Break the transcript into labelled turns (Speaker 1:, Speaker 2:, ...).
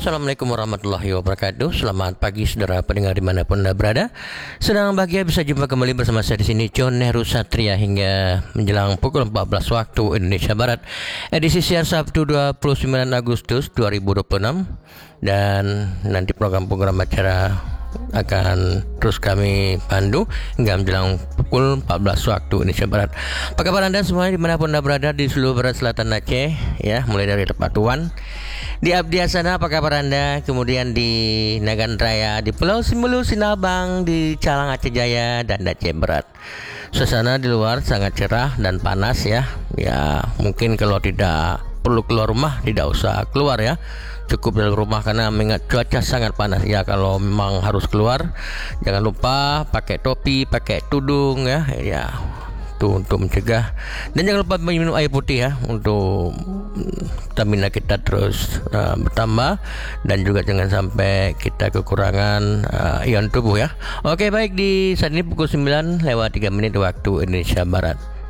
Speaker 1: Assalamualaikum warahmatullahi wabarakatuh. Selamat pagi saudara pendengar dimanapun Anda berada. Senang bahagia bisa jumpa kembali bersama saya di sini John Heru Satria hingga menjelang pukul 14 waktu Indonesia Barat. Edisi siar Sabtu 29 Agustus 2026 dan nanti program-program acara akan terus kami pandu hingga menjelang pukul 14 waktu Indonesia Barat. Apa kabar Anda semua dimanapun Anda berada di seluruh barat selatan Aceh, ya, mulai dari Tepatuan, di Abdia sana apa kabar Anda, kemudian di Nagan Raya, di Pulau Simbulu, Sinabang, di Calang Aceh Jaya dan Aceh Barat. Suasana di luar sangat cerah dan panas ya. Ya, mungkin kalau tidak perlu keluar rumah tidak usah keluar ya. Cukup dalam rumah karena mengingat cuaca sangat panas ya. Kalau memang harus keluar jangan lupa pakai topi, pakai tudung ya. Ya, itu untuk mencegah, dan jangan lupa minum air putih ya untuk stamina kita terus bertambah, dan juga jangan sampai kita kekurangan ion tubuh ya. Oke, baik, di saat ini pukul 9 lewat 3 menit waktu Indonesia Barat.